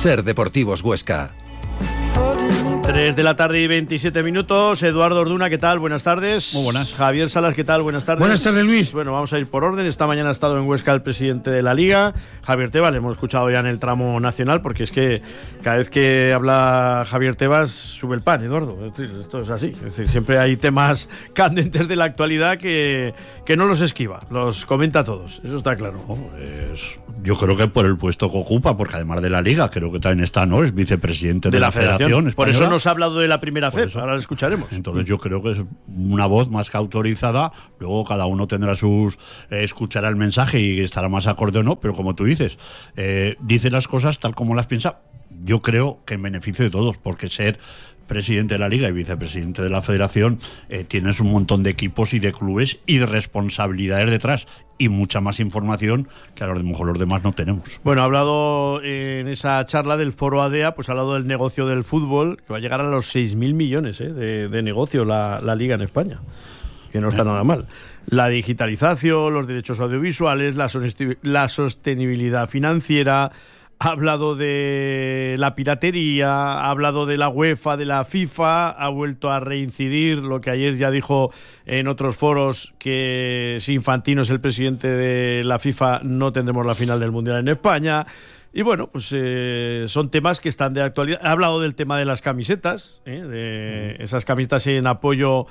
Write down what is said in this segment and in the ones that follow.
Ser Deportivos Huesca. 3 de la tarde y 27 minutos. Eduardo Orduna, ¿qué tal? Buenas tardes. Muy buenas. Javier Salas, ¿qué tal? Buenas tardes. Buenas tardes, Luis. Bueno, vamos a ir por orden. Esta mañana ha estado en Huesca el presidente de la Liga, Javier Tebas. Le hemos escuchado ya en el tramo nacional, porque es que cada vez que habla Javier Tebas sube el pan, Eduardo. Es decir, esto es así. Es decir, siempre hay temas candentes de la actualidad que no los esquiva, los comenta todos. Eso está claro. Yo creo que por el puesto que ocupa, porque además de la Liga, creo que también está, ¿no? Es vicepresidente de la Federación Española. Por eso nos ha hablado de la primera FEP, ahora lo escucharemos. Entonces yo creo que es una voz más que autorizada. Luego cada uno tendrá escuchará el mensaje y estará más acorde o no, pero como tú dices, dice las cosas tal como las piensa. Yo creo que en beneficio de todos, porque ser presidente de la Liga y vicepresidente de la Federación, tienes un montón de equipos y de clubes y de responsabilidades detrás y mucha más información que a lo mejor los demás no tenemos. Bueno, ha hablado en esa charla del Foro ADEA, pues ha hablado del negocio del fútbol, que va a llegar a los 6.000 millones de negocio la Liga en España, que no está nada mal. La digitalización, los derechos audiovisuales, la sostenibilidad financiera. Ha hablado de la piratería, ha hablado de la UEFA, de la FIFA, ha vuelto a reincidir lo que ayer ya dijo en otros foros, que si Infantino es el presidente de la FIFA no tendremos la final del Mundial en España. Y bueno, pues son temas que están de actualidad. Ha hablado del tema de las camisetas, de esas camisetas en apoyo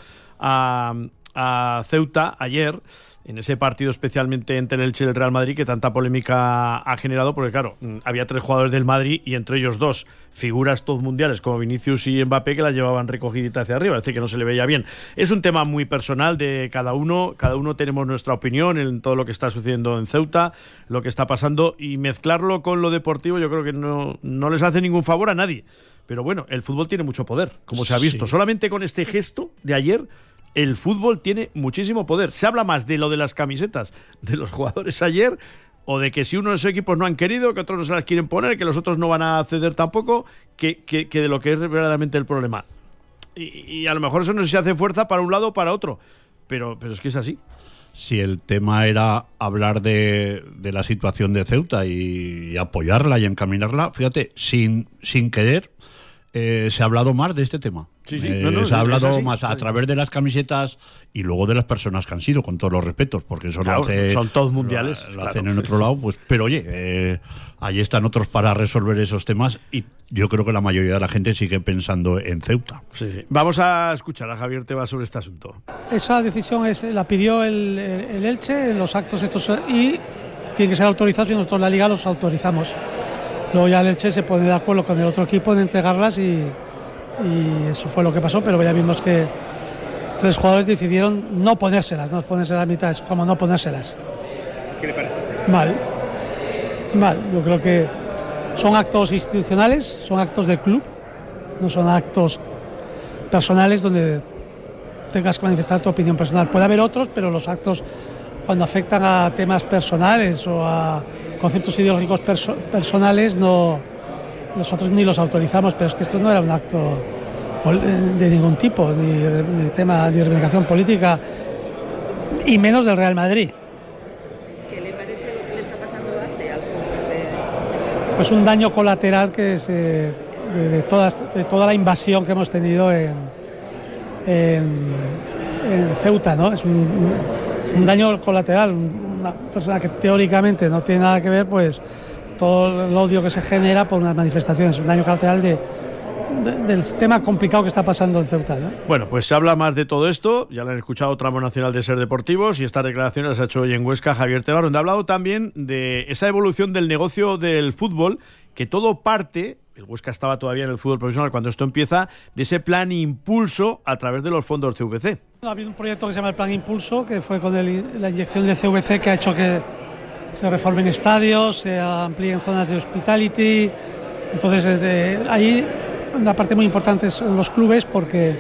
a Ceuta ayer, en ese partido especialmente entre el Elche y el Real Madrid, que tanta polémica ha generado, porque claro, había 3 jugadores del Madrid y entre ellos 2 figuras top mundiales como Vinicius y Mbappé, que la llevaban recogidita hacia arriba, es decir, que no se le veía bien. Es un tema muy personal de cada uno tenemos nuestra opinión en todo lo que está sucediendo en Ceuta, lo que está pasando, y mezclarlo con lo deportivo yo creo que no les hace ningún favor a nadie. Pero bueno, el fútbol tiene mucho poder, como se ha visto. Sí. Solamente con este gesto de ayer, el fútbol tiene muchísimo poder. Se habla más de lo de las camisetas de los jugadores ayer, o de que si uno de esos equipos no han querido, que otros no se las quieren poner, que los otros no van a ceder tampoco, que de lo que es verdaderamente el problema. Y a lo mejor eso no se hace fuerza para un lado o para otro, pero es que es así. Si el tema era hablar de la situación de Ceuta y apoyarla y encaminarla, fíjate, sin querer, se ha hablado más de este tema. Sí, se ha hablado más a través de las camisetas y luego de las personas que han sido, con todos los respetos, porque eso claro, lo hace, son todos mundiales. Lo hacen en otro lado, pues, pero oye, ahí están otros para resolver esos temas y yo creo que la mayoría de la gente sigue pensando en Ceuta. Sí. Vamos a escuchar a Javier Tebas sobre este asunto. Esa decisión la pidió el Elche en los actos estos y tiene que ser autorizado, y nosotros la Liga los autorizamos. Luego ya el Elche se pone de acuerdo con el otro equipo en entregarlas y eso fue lo que pasó, pero ya vimos que 3 jugadores decidieron no ponérselas a la mitad, es como no ponérselas. ¿Qué le parece? Mal, yo creo que son actos institucionales, son actos del club, no son actos personales donde tengas que manifestar tu opinión personal. Puede haber otros, pero los actos cuando afectan a temas personales o a conceptos ideológicos personales nosotros ni los autorizamos, pero es que esto no era un acto de ningún tipo, ni de tema de reivindicación política, y menos del Real Madrid. ¿Qué le parece lo que le está pasando a Arte? Pues un daño colateral que es de toda la invasión que hemos tenido en Ceuta, ¿no? Es un daño colateral. Una persona que teóricamente no tiene nada que ver, pues todo el odio que se genera por unas manifestaciones, un daño colateral del tema complicado que está pasando en Ceuta, ¿no? Bueno, pues se habla más de todo esto, ya lo han escuchado Tramo Nacional de Ser Deportivos, y estas declaraciones las ha hecho hoy en Huesca Javier Tebas, donde ha hablado también de esa evolución del negocio del fútbol, que todo parte, el Huesca estaba todavía en el fútbol profesional cuando esto empieza, de ese plan Impulso a través de los fondos CVC. Ha habido un proyecto que se llama el Plan Impulso, que fue con la inyección de CVC, que ha hecho que se reformen estadios, se amplíen zonas de hospitality. Entonces, ahí una parte muy importante son los clubes, porque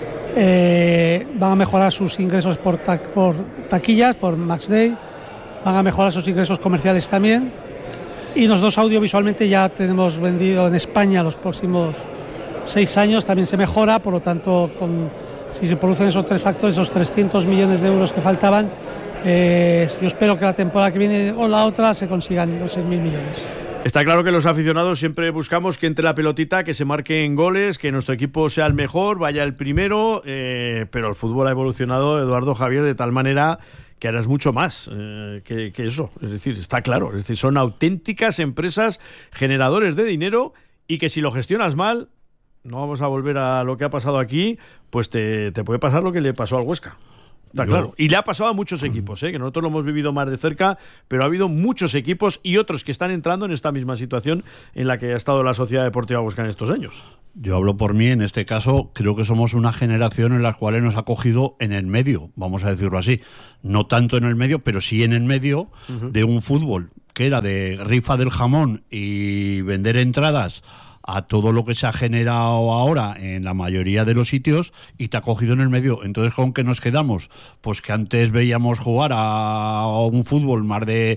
van a mejorar sus ingresos por taquillas, por Max Day, van a mejorar sus ingresos comerciales también. Y nosotros audiovisualmente ya tenemos vendido en España los próximos 6 años, también se mejora, por lo tanto, si se producen esos 3 factores, esos 300 millones de euros que faltaban, yo espero que la temporada que viene o la otra se consigan los 6.000 millones. Está claro que los aficionados siempre buscamos que entre la pelotita, que se marquen goles, que nuestro equipo sea el mejor, vaya el primero, pero el fútbol ha evolucionado, Eduardo, Javier, de tal manera que ahora es mucho más que eso. Es decir, está claro, es decir, son auténticas empresas generadores de dinero y que si lo gestionas mal, no vamos a volver a lo que ha pasado aquí, pues te puede pasar lo que le pasó al Huesca. Está claro. Y le ha pasado a muchos equipos, que nosotros lo hemos vivido más de cerca, pero ha habido muchos equipos y otros que están entrando en esta misma situación en la que ha estado la Sociedad Deportiva Huesca en estos años. Yo hablo por mí, en este caso creo que somos una generación en la cual nos ha cogido en el medio, vamos a decirlo así, no tanto en el medio, pero sí en el medio de un fútbol que era de rifa del jamón y vender entradas a todo lo que se ha generado ahora en la mayoría de los sitios y te ha cogido en el medio. Entonces, ¿con qué nos quedamos? Pues que antes veíamos jugar a un fútbol más de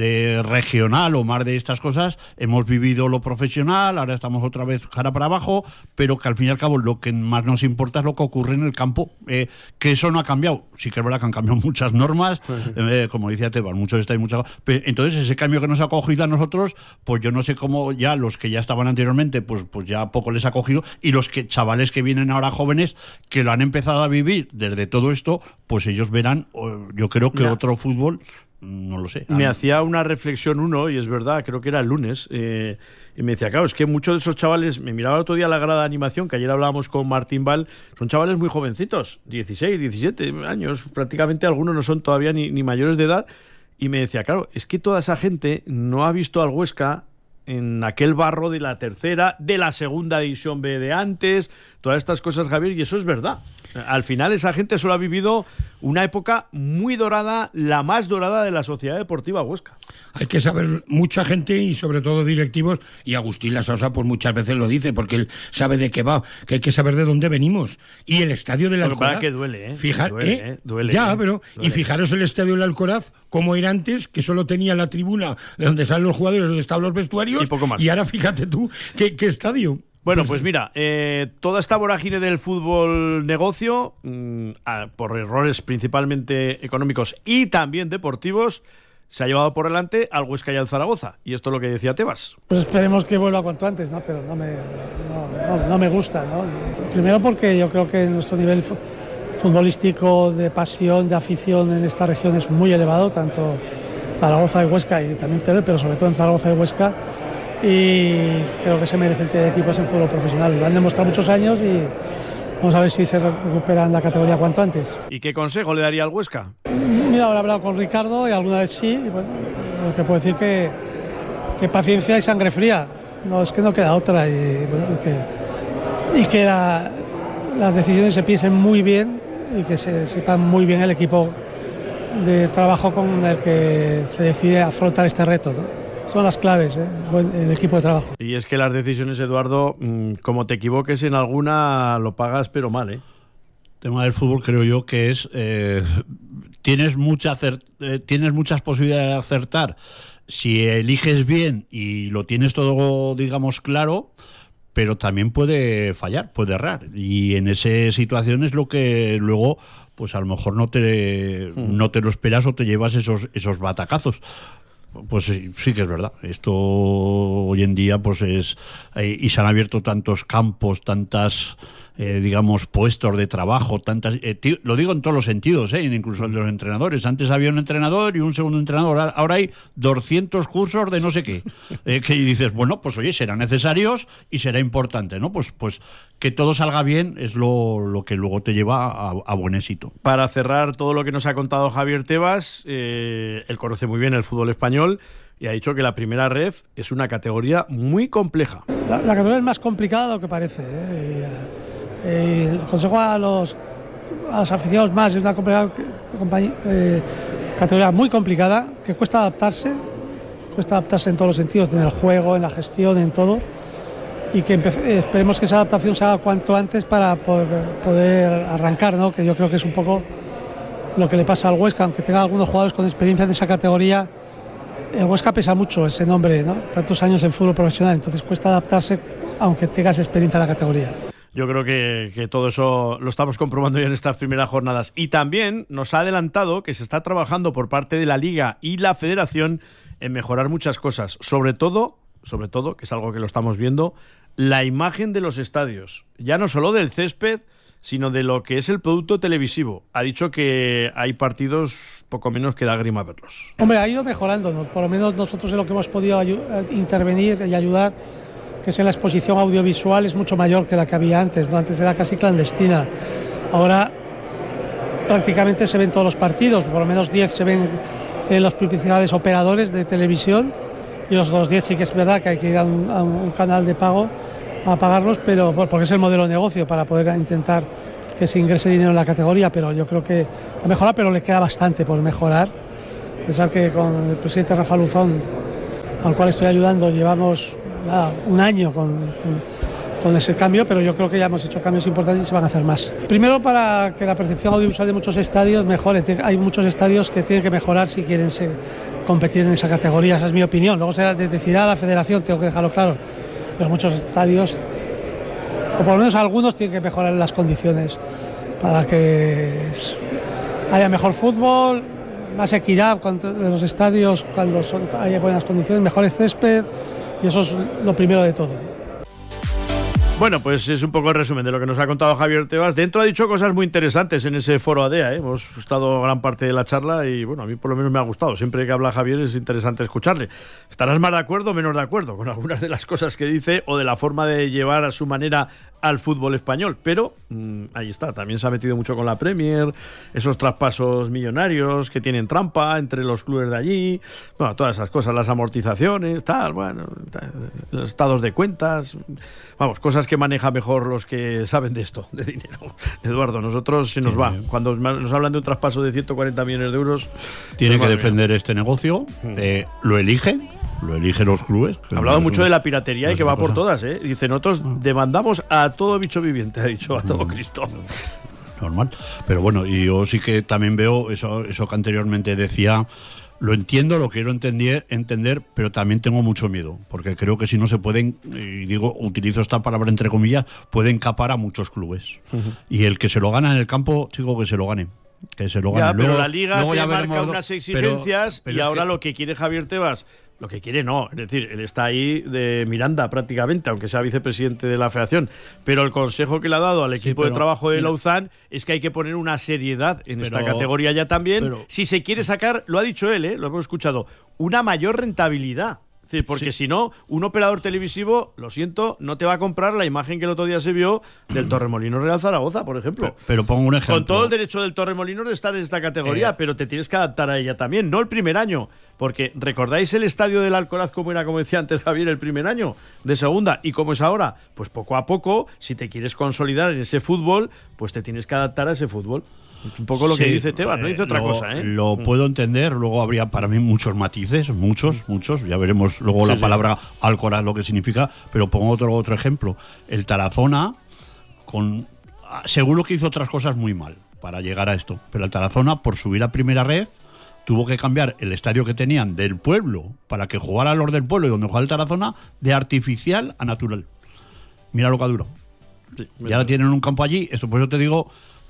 regional o más de estas cosas, hemos vivido lo profesional, ahora estamos otra vez cara para abajo, pero que al fin y al cabo lo que más nos importa es lo que ocurre en el campo, que eso no ha cambiado. Sí que es verdad que han cambiado muchas normas, como decía Tebas, muchos está y muchas. Entonces, ese cambio que nos ha cogido a nosotros, pues yo no sé cómo ya los que ya estaban anteriormente, pues ya poco les ha cogido, y los chavales que vienen ahora jóvenes, que lo han empezado a vivir desde todo esto, pues ellos verán, yo creo que otro fútbol, no lo sé. Me hacía una reflexión y es verdad, creo que era el lunes, y me decía, claro, es que muchos de esos chavales, me miraba el otro día la grada de animación, que ayer hablábamos con Martín Val, son chavales muy jovencitos, 16, 17 años, prácticamente algunos no son todavía ni mayores de edad, y me decía, claro, es que toda esa gente no ha visto al Huesca en aquel barro de la tercera, de la segunda división B de antes, todas estas cosas, Javier, y eso es verdad. Al final esa gente solo ha vivido una época muy dorada, la más dorada de la Sociedad Deportiva Huesca. Hay que saber, mucha gente y sobre todo directivos, y Agustín Lasosa pues muchas veces lo dice, porque él sabe de qué va, que hay que saber de dónde venimos. Y el estadio del Alcoraz... que duele, duele. Ya, pero... Duele. Y fijaros el estadio del Alcoraz, como era antes, que solo tenía la tribuna de donde salen los jugadores, donde estaban los vestuarios, y poco más. Y ahora fíjate tú, qué estadio... Bueno, pues mira, toda esta vorágine del fútbol negocio, por errores principalmente económicos y también deportivos, se ha llevado por delante al Huesca y al Zaragoza. Y esto es lo que decía Tebas. Pues esperemos que vuelva cuanto antes, ¿no? Pero no me gusta, ¿no? Primero porque yo creo que nuestro nivel futbolístico de pasión, de afición en esta región es muy elevado, tanto Zaragoza y Huesca, y también Teruel, pero sobre todo en Zaragoza y Huesca. Y creo que se merecen tener equipos en fútbol profesional. Lo han demostrado muchos años y vamos a ver si se recuperan la categoría cuanto antes. ¿Y qué consejo le daría al Huesca? Mira, ahora he hablado con Ricardo y alguna vez sí. Y bueno, lo que puedo decir que paciencia y sangre fría. No, es que no queda otra. Y que las decisiones se piensen muy bien y que se sepan muy bien el equipo de trabajo con el que se decide afrontar este reto, ¿no? Son las claves, el equipo de trabajo. Y es que las decisiones, Eduardo, como te equivoques en alguna, lo pagas pero mal, El tema del fútbol creo yo que es tienes muchas posibilidades de acertar si eliges bien y lo tienes todo, digamos, claro, pero también puede fallar, puede errar, y en esa situación es lo que luego pues a lo mejor no te lo esperas o te llevas esos batacazos. Pues sí que es verdad. Esto hoy en día pues es y se han abierto tantos campos, tantas digamos puestos de trabajo, tantas lo digo en todos los sentidos, incluso de los entrenadores. Antes había un entrenador y un segundo entrenador, ahora hay 200 cursos de no sé qué, que dices, bueno, pues oye, serán necesarios y será importante, ¿no? Pues que todo salga bien es lo que luego te lleva a buen éxito. Para cerrar todo lo que nos ha contado Javier Tebas, él conoce muy bien el fútbol español y ha dicho que la primera ref es una categoría muy compleja. La categoría es más complicada de lo que parece, el consejo a los aficionados más, es una categoría muy complicada, que cuesta adaptarse en todos los sentidos, en el juego, en la gestión, en todo, y que esperemos que esa adaptación se haga cuanto antes para poder arrancar, ¿no? Que yo creo que es un poco lo que le pasa al Huesca, aunque tenga algunos jugadores con experiencia en esa categoría. El Huesca pesa mucho ese nombre, ¿no? Tantos años en fútbol profesional, entonces cuesta adaptarse aunque tengas experiencia en la categoría. Yo creo que todo eso lo estamos comprobando ya en estas primeras jornadas. Y también nos ha adelantado que se está trabajando por parte de la Liga y la Federación en mejorar muchas cosas, sobre todo sobre todo, que es algo que lo estamos viendo, la imagen de los estadios. Ya no solo del césped, sino de lo que es el producto televisivo. Ha dicho que hay partidos poco menos que da grima verlos. Hombre, ha ido mejorando, ¿no? Por lo menos nosotros en lo que hemos podido intervenir y ayudar, que es en la exposición audiovisual, es mucho mayor que la que había antes, ¿no? Antes era casi clandestina. Ahora prácticamente se ven todos los partidos, por lo menos 10 se ven en los principales operadores de televisión, y los 10 sí que es verdad que hay que ir a un canal de pago a pagarlos, pero porque es el modelo de negocio para poder intentar que se ingrese dinero en la categoría, pero yo creo que ha mejorado, pero le queda bastante por mejorar. Pensar que con el presidente Rafa Luzón, al cual estoy ayudando, llevamos un año con ese cambio, pero yo creo que ya hemos hecho cambios importantes y se van a hacer más. Primero, para que la percepción audiovisual de muchos estadios mejore. Hay muchos estadios que tienen que mejorar si quieren competir en esa categoría, esa es mi opinión. Luego se decidirá la federación, tengo que dejarlo claro, pero muchos estadios, o por lo menos algunos, tienen que mejorar las condiciones para que haya mejor fútbol, más equidad en los estadios cuando haya buenas condiciones, mejores césped, y eso es lo primero de todo. Bueno, pues es un poco el resumen de lo que nos ha contado Javier Tebas. Dentro ha dicho cosas muy interesantes en ese foro ADEA, ¿eh? Hemos estado gran parte de la charla y, bueno, a mí por lo menos me ha gustado. Siempre que habla Javier es interesante escucharle. Estarás más de acuerdo o menos de acuerdo con algunas de las cosas que dice o de la forma de llevar a su manera al fútbol español, pero ahí está, también se ha metido mucho con la Premier, esos traspasos millonarios que tienen trampa entre los clubes de allí, bueno, todas esas cosas, las amortizaciones, los estados de cuentas, vamos, cosas que manejan mejor los que saben de esto, de dinero. Eduardo, nosotros se nos va. Cuando nos hablan de un traspaso de 140 millones de euros... Tiene que defender este negocio, lo eligen los clubes. Ha hablado mucho de la piratería y que va por todas, ¿eh? Dice, nosotros demandamos a todo bicho viviente, ha dicho, a todo Cristo. Normal. Pero bueno, y yo sí que también veo eso que anteriormente decía, lo entiendo, lo quiero entender, pero también tengo mucho miedo, porque creo que si no se pueden, y digo, utilizo esta palabra entre comillas, pueden capar a muchos clubes. Y el que se lo gana en el campo, digo que se lo gane. Que se lo gane. Ya, luego, pero la Liga luego te marca unas exigencias pero y ahora lo que quiere Javier Tebas, lo que quiere no, es decir, él está ahí de Miranda prácticamente, aunque sea vicepresidente de la federación, pero el consejo que le ha dado al equipo de trabajo de Lauzán es que hay que poner una seriedad en esta categoría ya también, si se quiere sacar, lo ha dicho él, lo hemos escuchado, una mayor rentabilidad. Es decir, porque si no, un operador televisivo, lo siento, no te va a comprar la imagen que el otro día se vio del Torremolinos Real Zaragoza, por ejemplo. Pero pongo un ejemplo. Con todo el derecho del Torremolinos de estar en esta categoría, pero te tienes que adaptar a ella también, no el primer año. Porque ¿recordáis el estadio del Alcoraz cómo era, como decía antes Javier, el primer año de segunda? ¿Y cómo es ahora? Pues poco a poco, si te quieres consolidar en ese fútbol, pues te tienes que adaptar a ese fútbol. Un poco lo que dice Tebas, no dice otra cosa, ¿eh? Lo puedo entender, luego habría para mí muchos matices, muchos, ya veremos luego la palabra Alcoraz lo que significa, pero pongo otro ejemplo. El Tarazona, seguro que hizo otras cosas muy mal para llegar a esto, pero el Tarazona, por subir a primera red, tuvo que cambiar el estadio que tenían del pueblo para que jugaran los del pueblo y donde jugaba el Tarazona, de artificial a natural. Mira lo que ha durado. Sí, y ahora tienen un campo allí, esto por eso te digo,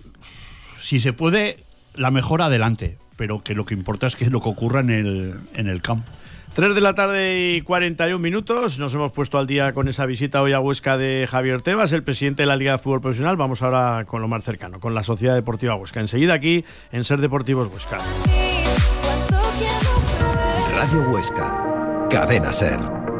si se puede, la mejora adelante, pero que lo que importa es que lo que ocurra en el campo. 3 de la tarde y 41 minutos. Nos hemos puesto al día con esa visita hoy a Huesca de Javier Tebas, el presidente de la Liga de Fútbol Profesional. Vamos ahora con lo más cercano, con la Sociedad Deportiva Huesca. Enseguida aquí en Ser Deportivos Huesca. Radio Huesca, Cadena Ser.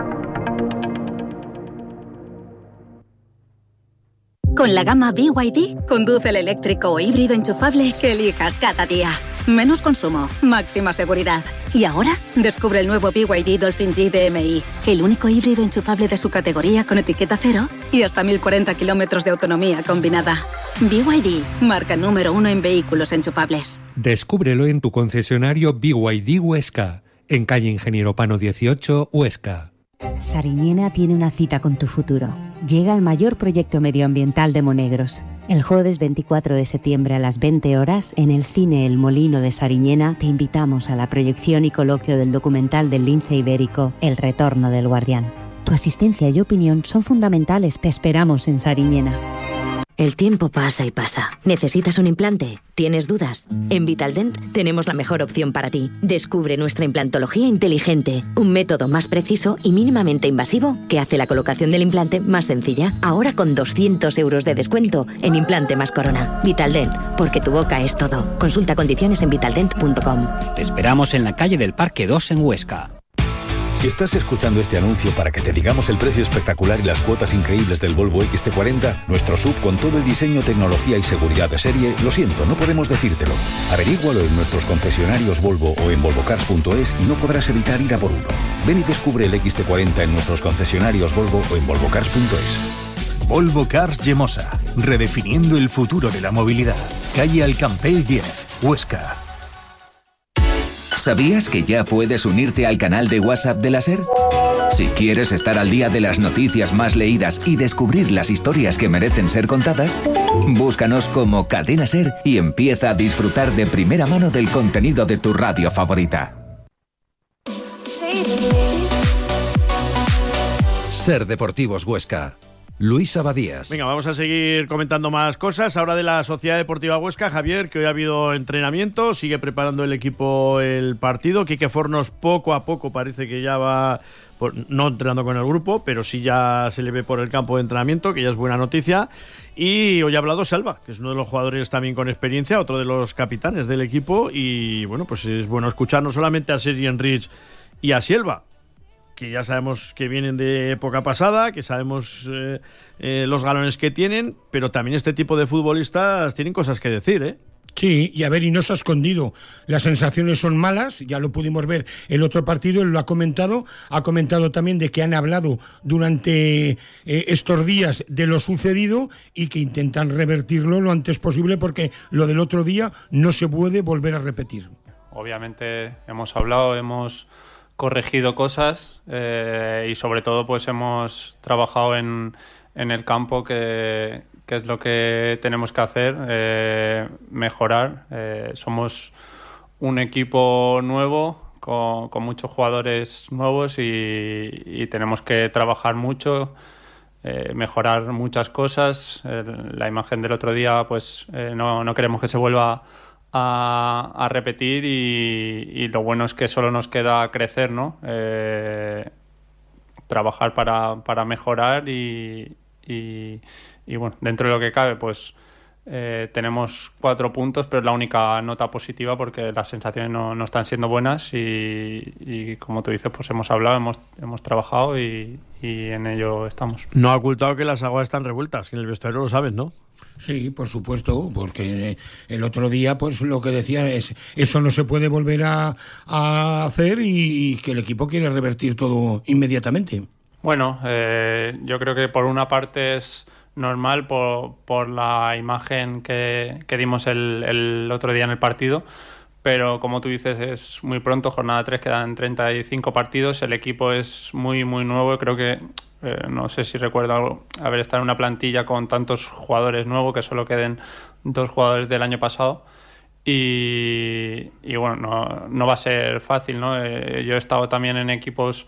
Con la gama BYD, conduce el eléctrico o híbrido enchufable que elijas cada día. Menos consumo, máxima seguridad. Y ahora, descubre el nuevo BYD Dolphin G DMI, el único híbrido enchufable de su categoría con etiqueta cero y hasta 1040 kilómetros de autonomía combinada. BYD, marca número 1 en vehículos enchufables. Descúbrelo en tu concesionario BYD Huesca, en calle Ingeniero Pano 18, Huesca. Sariñena tiene una cita con tu futuro. Llega el mayor proyecto medioambiental de Monegros. El jueves 24 de septiembre a las 20 horas, en el cine El Molino de Sariñena, te invitamos a la proyección y coloquio del documental del lince ibérico El retorno del guardián. Tu asistencia y opinión son fundamentales. Te esperamos en Sariñena. El tiempo pasa y pasa. ¿Necesitas un implante? ¿Tienes dudas? En Vitaldent tenemos la mejor opción para ti. Descubre nuestra implantología inteligente, un método más preciso y mínimamente invasivo que hace la colocación del implante más sencilla. Ahora con 200 euros de descuento en implante más corona. Vitaldent, porque tu boca es todo. Consulta condiciones en vitaldent.com. Te esperamos en la calle del Parque 2 en Huesca. Si estás escuchando este anuncio para que te digamos el precio espectacular y las cuotas increíbles del Volvo XC40, nuestro SUV con todo el diseño, tecnología y seguridad de serie, lo siento, no podemos decírtelo. Averígualo en nuestros concesionarios Volvo o en volvocars.es y no podrás evitar ir a por uno. Ven y descubre el XC40 en nuestros concesionarios Volvo o en volvocars.es. Volvo Cars Gemosa, redefiniendo el futuro de la movilidad. Calle Alcampell 10, Huesca. ¿Sabías que ya puedes unirte al canal de WhatsApp de la SER? Si quieres estar al día de las noticias más leídas y descubrir las historias que merecen ser contadas, búscanos como Cadena SER y empieza a disfrutar de primera mano del contenido de tu radio favorita. SER Deportivos Huesca. Luis Abadías. Venga, vamos a seguir comentando más cosas. Ahora de la Sociedad Deportiva Huesca, Javier, que hoy ha habido entrenamiento, sigue preparando el equipo el partido. Quique Fornos poco a poco parece que ya va, no entrenando con el grupo, pero sí ya se le ve por el campo de entrenamiento, que ya es buena noticia. Y hoy ha hablado Salva, que es uno de los jugadores también con experiencia, otro de los capitanes del equipo. Y bueno, pues es bueno escuchar no solamente a Sergi Enrich y a Silva, que ya sabemos que vienen de época pasada, que sabemos los galones que tienen, pero también este tipo de futbolistas tienen cosas que decir, ¿eh? Sí, y a ver, y no se ha escondido. Las sensaciones son malas, ya lo pudimos ver el otro partido, él lo ha comentado también de que han hablado durante estos días de lo sucedido y que intentan revertirlo lo antes posible porque lo del otro día no se puede volver a repetir. Obviamente hemos hablado, hemos corregido cosas y sobre todo pues hemos trabajado en el campo, que es lo que tenemos que hacer, mejorar. Somos un equipo nuevo con muchos jugadores nuevos y tenemos que trabajar mucho, mejorar muchas cosas. La imagen del otro día pues no queremos que se vuelva a repetir y lo bueno es que solo nos queda crecer, ¿no? Trabajar para mejorar y bueno, dentro de lo que cabe pues tenemos 4 puntos, pero es la única nota positiva porque las sensaciones no están siendo buenas y como tú dices pues hemos hablado, hemos trabajado y en ello estamos. No ha ocultado que las aguas están revueltas, que en el vestuario lo sabes, ¿no? Sí, por supuesto, porque el otro día, pues lo que decía es, eso no se puede volver a hacer y que el equipo quiere revertir todo inmediatamente. Bueno, yo creo que por una parte es normal por la imagen que dimos el otro día en el partido, pero como tú dices es muy pronto, jornada 3, quedan 35 partidos, el equipo es muy muy nuevo, creo que no sé si recuerdo haber estado en una plantilla con tantos jugadores nuevos, que solo queden 2 jugadores del año pasado y bueno, no va a ser fácil, ¿no? Yo he estado también en equipos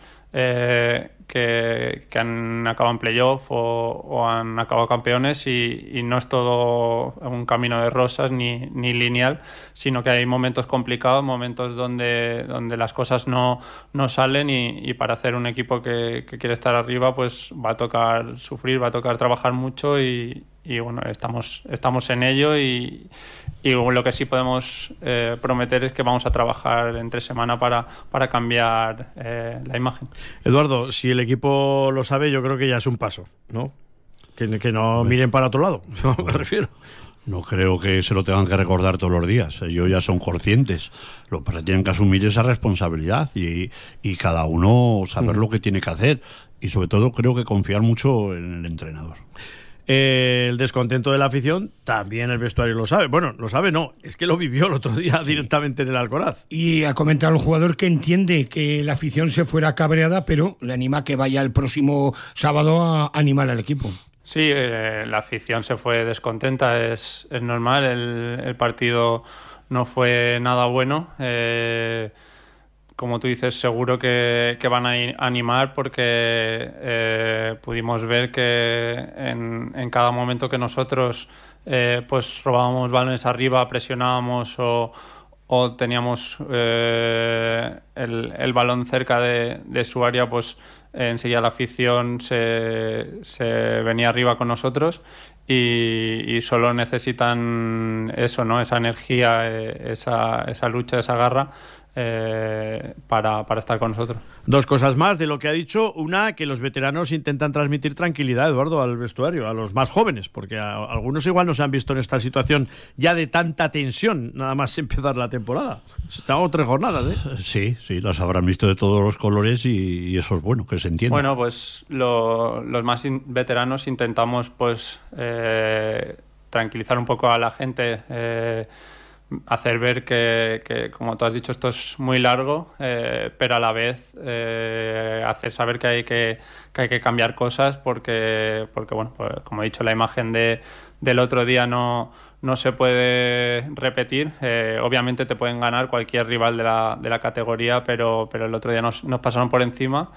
que han acabado en playoff o han acabado campeones y no es todo un camino de rosas ni lineal, sino que hay momentos complicados, momentos donde las cosas no salen y para hacer un equipo que quiere estar arriba pues va a tocar sufrir, va a tocar trabajar mucho y bueno, estamos en ello y lo que sí podemos prometer es que vamos a trabajar entre semana para cambiar la imagen. Eduardo, si el equipo lo sabe, yo creo que ya es un paso, ¿no? Que no miren para otro lado, me refiero. No creo que se lo tengan que recordar todos los días. Ellos ya son conscientes. Lo que tienen que asumir esa responsabilidad y cada uno saber lo que tiene que hacer. Y sobre todo creo que confiar mucho en el entrenador. El descontento de la afición, también el vestuario lo sabe. Bueno, lo sabe no, es que lo vivió el otro día directamente en el Alcoraz. Y ha comentado el jugador que entiende que la afición se fuera cabreada, pero le anima a que vaya el próximo sábado a animar al equipo. Sí, la afición se fue descontenta, es normal, el partido no fue nada bueno. como tú dices, seguro que van a animar, porque pudimos ver que en cada momento que nosotros pues robábamos balones arriba, presionábamos o teníamos el balón cerca de su área, pues enseguida la afición se venía arriba con nosotros, y solo necesitan eso, ¿no? Esa energía, esa lucha, esa garra, para estar con nosotros. Dos cosas más de lo que ha dicho. Una, que los veteranos intentan transmitir tranquilidad, Eduardo, al vestuario, a los más jóvenes, porque algunos igual no se han visto en esta situación ya de tanta tensión, nada más empezar la temporada. Estamos 3 jornadas, ¿eh? Sí, las habrán visto de todos los colores, y eso es bueno, que se entienda. Bueno, pues los más veteranos intentamos pues tranquilizar un poco a la gente, hacer ver que, como tú has dicho, esto es muy largo, pero a la vez hacer saber que hay que cambiar cosas, porque bueno, pues, como he dicho, la imagen del otro día no se puede repetir. Obviamente te pueden ganar cualquier rival de la categoría, pero el otro día nos pasaron por encima,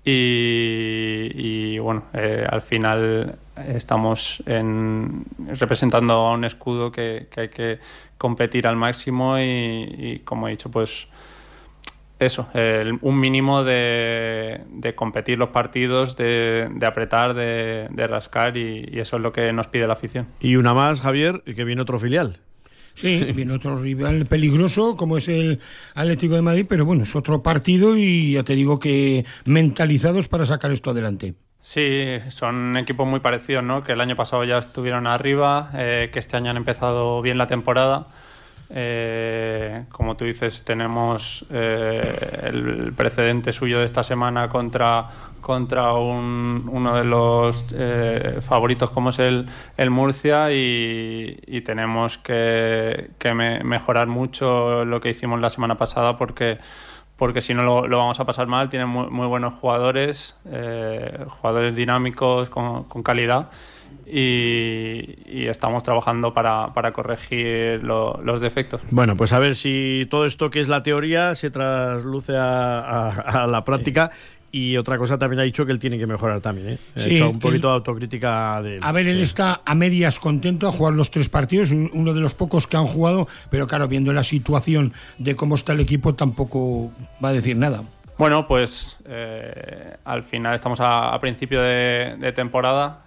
y bueno, al final estamos representando a un escudo que hay que competir al máximo, y como he dicho, pues eso, un mínimo de competir los partidos, de apretar, de rascar, y eso es lo que nos pide la afición. Y una más, Javier, que viene otro filial. Sí, viene otro rival peligroso como es el Atlético de Madrid, pero bueno, es otro partido, y ya te digo que mentalizados para sacar esto adelante. Sí, son equipos muy parecidos, ¿no? Que el año pasado ya estuvieron arriba, que este año han empezado bien la temporada. Como tú dices, tenemos el precedente suyo de esta semana contra uno de los favoritos, como es el Murcia, y tenemos que mejorar mucho lo que hicimos la semana pasada, porque si no lo vamos a pasar mal. Tienen muy buenos jugadores, jugadores dinámicos con calidad, y estamos trabajando para corregir los defectos. Bueno, pues a ver si todo esto que es la teoría se trasluce a la práctica. Y otra cosa, también ha dicho que él tiene que mejorar también, ¿eh? Sí, hecho un poquito de autocrítica de él. A ver, él está a medias contento, a jugar los 3 partidos, uno de los pocos que han jugado, pero claro, viendo la situación de cómo está el equipo, tampoco va a decir nada. Bueno, pues al final estamos a principio de temporada,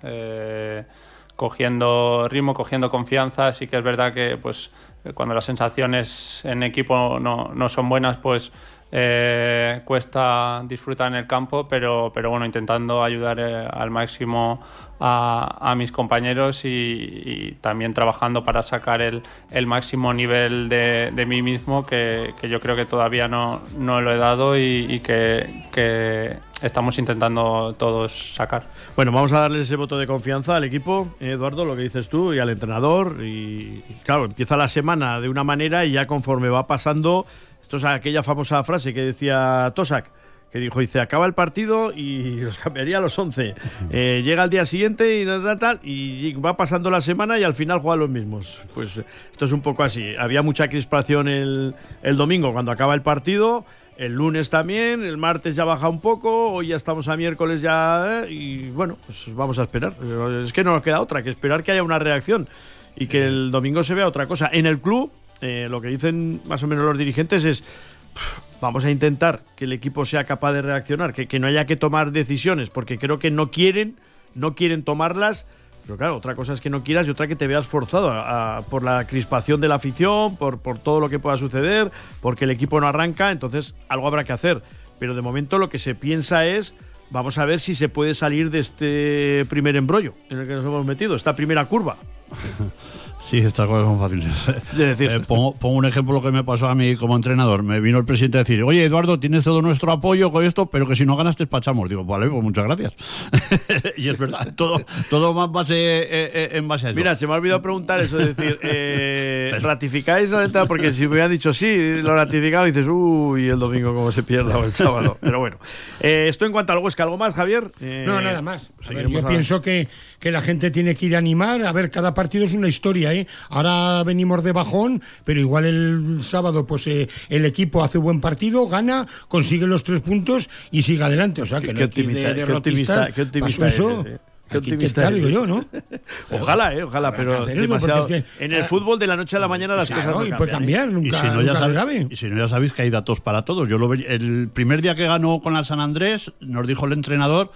cogiendo ritmo, cogiendo confianza. Sí que es verdad que pues cuando las sensaciones en equipo no son buenas, pues cuesta disfrutar en el campo, pero bueno, intentando ayudar al máximo a mis compañeros, y también trabajando para sacar el máximo nivel de mí mismo, que yo creo que todavía no lo he dado, y que estamos intentando todos sacar. Bueno, vamos a darle ese voto de confianza al equipo, Eduardo, lo que dices tú, y al entrenador, y claro, empieza la semana de una manera, y ya conforme va pasando, esto es aquella famosa frase que decía Tosak, que dice, acaba el partido y los cambiaría a los 11. Llega al día siguiente y va pasando la semana, y al final juegan los mismos. Pues esto es un poco así. Había mucha crispación el domingo cuando acaba el partido, el lunes también, el martes ya baja un poco, hoy ya estamos a miércoles ya, y bueno, pues vamos a esperar. Es que no nos queda otra que esperar que haya una reacción, y que el domingo se vea otra cosa. En el club, lo que dicen más o menos los dirigentes es: vamos a intentar que el equipo sea capaz de reaccionar, que no haya que tomar decisiones, porque creo que no quieren tomarlas. Pero claro, otra cosa es que no quieras, y otra que te veas forzado por la crispación de la afición, por todo lo que pueda suceder, porque el equipo no arranca. Entonces algo habrá que hacer, pero de momento lo que se piensa es: vamos a ver si se puede salir de este primer embrollo en el que nos hemos metido, esta primera curva. Sí, estas cosas son fáciles. Pongo un ejemplo que me pasó a mí como entrenador. Me vino el presidente a decir: oye, Eduardo, tienes todo nuestro apoyo con esto, pero que si no ganas te despachamos. Digo, vale, pues muchas gracias. Y es verdad, todo más en base a eso. Mira, se me ha olvidado preguntar eso, es decir, ¿ratificáis la venta? Porque si me hubieran dicho sí, lo ratificado, dices, uy, el domingo cómo se pierda, o el sábado. Pero bueno, esto en cuanto al Huesca, ¿algo más, Javier? No, nada más. A ver, yo pienso que la gente tiene que ir a animar. A ver, cada partido es una historia, Ahora venimos de bajón, pero igual el sábado pues el equipo hace buen partido, gana, consigue los 3 puntos y sigue adelante. O sea, que qué optimista eres, Qué optimista digo yo, ¿no? Ojalá, pero demasiado. Es que, en el fútbol de la noche a la mañana las cosas no cambian. Puede cambiar, nunca, y si no, ya sabéis que hay datos para todos. Yo el primer día que ganó con la San Andrés, nos dijo el entrenador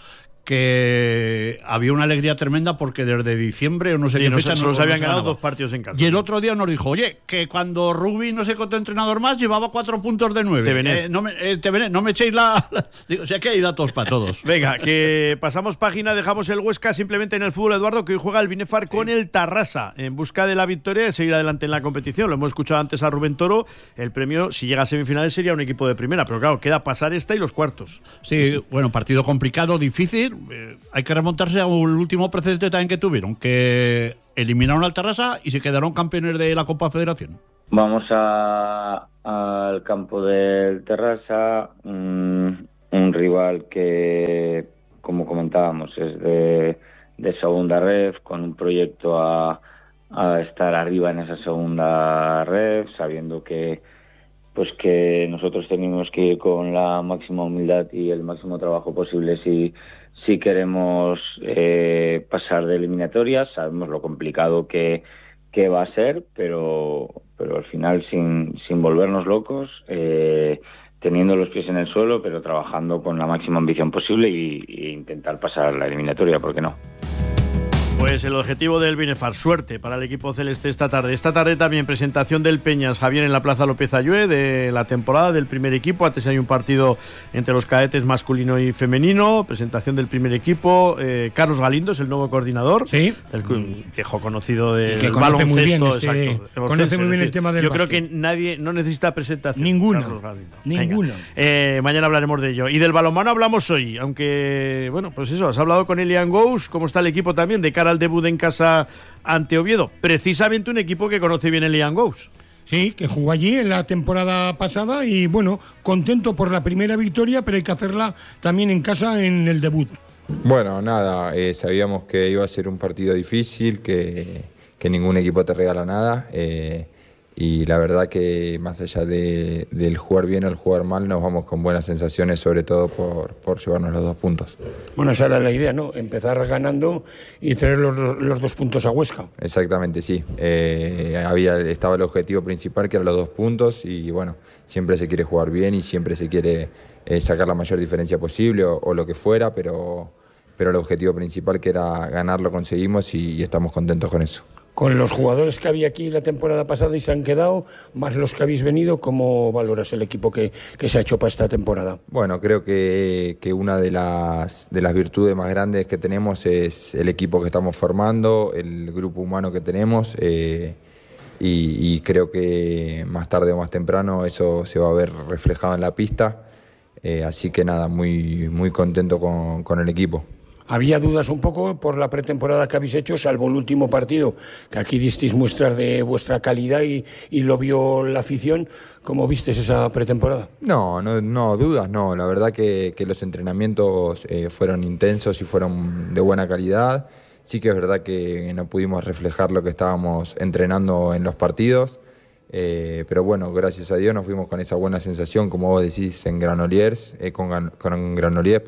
que había una alegría tremenda porque desde diciembre o no sé qué fecha nos habían ganado 2 partidos en casa. Y el otro día nos dijo, oye, que cuando Rugby no sé cuánto entrenador más llevaba 4 puntos de 9. No me echéis Digo, o sea que hay datos para todos. Venga, que pasamos página, dejamos el Huesca simplemente en el fútbol, Eduardo, que hoy juega el Binefar con el Tarrasa en busca de la victoria y seguir adelante en la competición. Lo hemos escuchado antes a Rubén Toro. El premio, si llega a semifinales, sería un equipo de primera, pero claro, queda pasar esta y los cuartos. Sí, bueno, partido complicado, difícil. Hay que remontarse al último precedente también que tuvieron, que eliminaron al Tarrasa y se quedaron campeones de la Copa Federación. Vamos al campo del Tarrasa, un rival que, como comentábamos, es de segunda ref, con un proyecto a estar arriba en esa segunda ref, sabiendo que nosotros tenemos que ir con la máxima humildad y el máximo trabajo posible si queremos pasar de eliminatorias. Sabemos lo complicado que va a ser, pero al final sin volvernos locos, teniendo los pies en el suelo, pero trabajando con la máxima ambición posible e intentar pasar la eliminatoria, ¿por qué no? Pues el objetivo del Binefar, suerte para el equipo celeste esta tarde. Esta tarde también presentación del Peñas, Javier, en la Plaza López Ayue, de la temporada del primer equipo. Antes hay un partido entre los cadetes masculino y femenino. Presentación del primer equipo. Carlos Galindo es el nuevo coordinador. Sí. El viejo conocido del baloncesto. Muy bien exacto. Conoce muy bien el tema del Yo básquet. Creo que nadie no necesita presentación. Ninguna. Mañana hablaremos de ello. Y del balonmano hablamos hoy, aunque, bueno, pues eso, has hablado con Elian Gous. ¿Cómo está el equipo también de cara al debut en casa ante Oviedo? Precisamente un equipo que conoce bien el Elian Gous. Sí, que jugó allí en la temporada pasada y bueno, contento por la primera victoria, pero hay que hacerla también en casa en el debut. Bueno, nada, sabíamos que iba a ser un partido difícil, que ningún equipo te regala nada, y la verdad que más allá del jugar bien o el jugar mal, nos vamos con buenas sensaciones, sobre todo por llevarnos los 2 puntos. Bueno, esa era la idea, ¿no? Empezar ganando y traer los 2 puntos a Huesca. Exactamente, sí. Estaba el objetivo principal, que eran los 2 puntos, y bueno, siempre se quiere jugar bien y siempre se quiere sacar la mayor diferencia posible o lo que fuera, pero el objetivo principal, que era ganar, lo conseguimos y estamos contentos con eso. Con los jugadores que había aquí la temporada pasada y se han quedado, más los que habéis venido, ¿cómo valoras el equipo que se ha hecho para esta temporada? Bueno, creo que una de las virtudes más grandes que tenemos es el equipo que estamos formando, el grupo humano que tenemos, y creo que más tarde o más temprano eso se va a ver reflejado en la pista, así que nada, muy, muy contento con el equipo. Había dudas un poco por la pretemporada que habéis hecho, salvo el último partido, que aquí disteis muestras de vuestra calidad y lo vio la afición. ¿Cómo visteis esa pretemporada? No, dudas, no. La verdad que los entrenamientos fueron intensos y fueron de buena calidad. Sí que es verdad que no pudimos reflejar lo que estábamos entrenando en los partidos, pero bueno, gracias a Dios nos fuimos con esa buena sensación, como vos decís, en Granollers, con Granollers,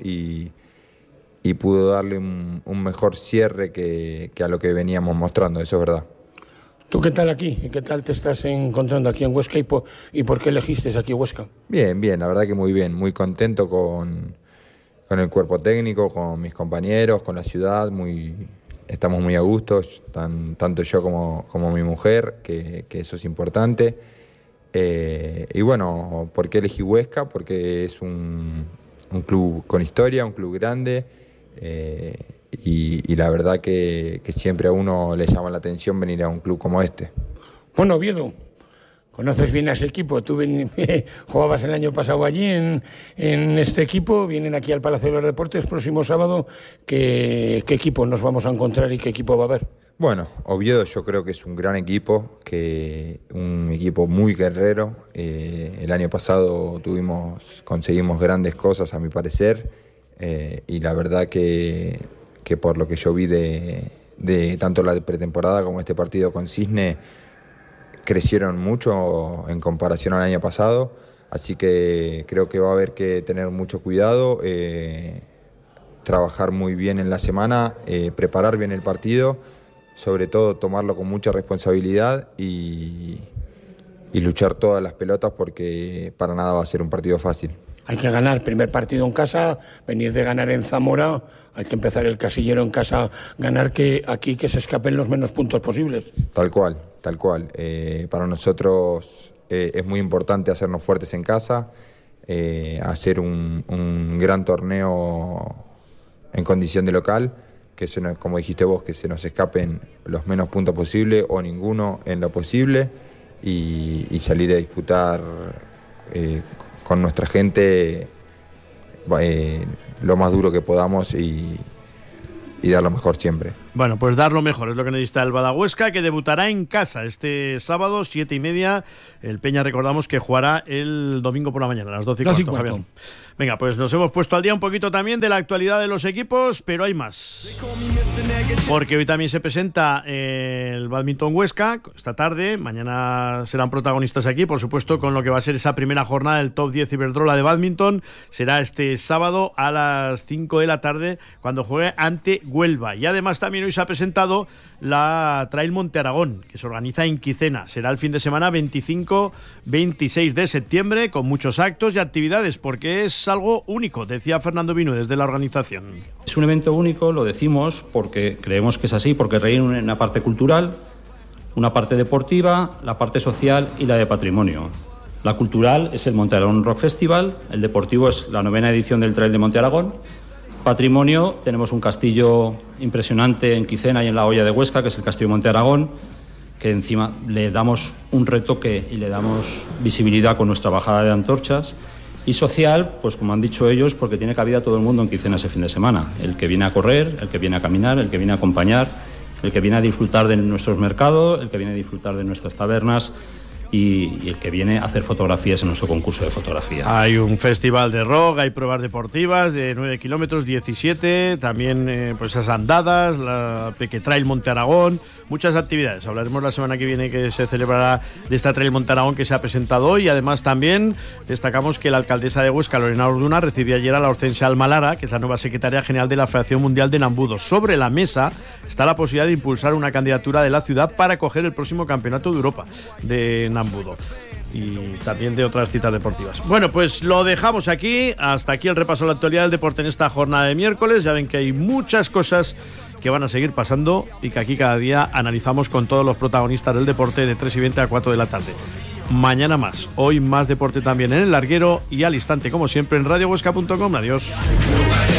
y pudo darle un mejor cierre que a lo que veníamos mostrando, eso es verdad. ¿Tú qué tal aquí? ¿Y qué tal te estás encontrando aquí en Huesca? ¿Y por qué elegiste aquí Huesca? Bien, la verdad que muy bien, muy contento con el cuerpo técnico, con mis compañeros, con la ciudad, estamos muy a gusto, tanto yo como mi mujer, que eso es importante. Y bueno, ¿por qué elegí Huesca? Porque es un club con historia, un club grande, y la verdad que siempre a uno le llama la atención venir a un club como este. Bueno, Oviedo, conoces bien a ese equipo, tú jugabas el año pasado allí en este equipo, vienen aquí al Palacio de los Deportes próximo sábado. ¿Qué equipo nos vamos a encontrar y qué equipo va a haber? Bueno, Oviedo yo creo que es un gran equipo, un equipo muy guerrero. El año pasado conseguimos grandes cosas, a mi parecer, y la verdad que por lo que yo vi de de tanto la pretemporada como este partido con Cisne crecieron mucho en comparación al año pasado, así que creo que va a haber que tener mucho cuidado, trabajar muy bien en la semana, preparar bien el partido, sobre todo tomarlo con mucha responsabilidad y luchar todas las pelotas, porque para nada va a ser un partido fácil. Hay que ganar, primer partido en casa, venir de ganar en Zamora, hay que empezar el casillero en casa, ganar que aquí que se escapen los menos puntos posibles. Tal cual. Para nosotros es muy importante hacernos fuertes en casa, hacer un gran torneo en condición de local, que como dijiste vos, que se nos escapen los menos puntos posibles o ninguno en lo posible, y salir a disputar con nuestra gente lo más duro que podamos y dar lo mejor siempre. Bueno, pues dar lo mejor es lo que necesita el Badahuesca, que debutará en casa este sábado, 7:30. El Peña, recordamos que jugará el domingo por la mañana, a las 12:15, Javier. Venga, pues nos hemos puesto al día un poquito también de la actualidad de los equipos, pero hay más. Porque hoy también se presenta el Badminton Huesca, esta tarde. Mañana serán protagonistas aquí, por supuesto, con lo que va a ser esa primera jornada del Top 10 Iberdrola de Badminton. Será este sábado a las 5 de la tarde, cuando juegue ante Huelva. Y además también hoy se ha presentado la Trail Monte Aragón, que se organiza en Quicena. Será el fin de semana 25-26 de septiembre, con muchos actos y actividades, porque es algo único, decía Fernando Vino desde la organización. Es un evento único, lo decimos porque creemos que es así, porque reúne una parte cultural, una parte deportiva, la parte social y la de patrimonio. La cultural es el Monte Aragón Rock Festival, el deportivo es la 9ª edición del Trail de Monte Aragón. Patrimonio, tenemos un castillo impresionante en Quicena y en la Hoya de Huesca, que es el Castillo Monte Aragón, que encima le damos un retoque y le damos visibilidad con nuestra bajada de antorchas. Y social, pues como han dicho ellos, porque tiene cabida todo el mundo en Quicena ese fin de semana. El que viene a correr, el que viene a caminar, el que viene a acompañar, el que viene a disfrutar de nuestros mercados, el que viene a disfrutar de nuestras tabernas, y el que viene a hacer fotografías en nuestro concurso de fotografía. Hay un festival de rock, hay pruebas deportivas de 9 kilómetros, 17, también pues esas andadas, la Peque Trail Monte Aragón, muchas actividades. Hablaremos la semana que viene, que se celebrará, de esta Trail Monte Aragón que se ha presentado hoy. Y además también destacamos que la alcaldesa de Huesca, Lorena Orduna, recibió ayer a la Hortensia Almalara, que es la nueva secretaria general de la Federación Mundial de Nambudo. Sobre la mesa está la posibilidad de impulsar una candidatura de la ciudad para acoger el próximo Campeonato de Europa de Nambudo y también de otras citas deportivas. Bueno, pues lo dejamos aquí. Hasta aquí el repaso de la actualidad del deporte en esta jornada de miércoles. Ya ven que hay muchas cosas que van a seguir pasando y que aquí cada día analizamos con todos los protagonistas del deporte de 3:20 a 4 de la tarde. Mañana más, hoy más deporte también en El Larguero y al instante, como siempre, en radiohuesca.com. Adiós.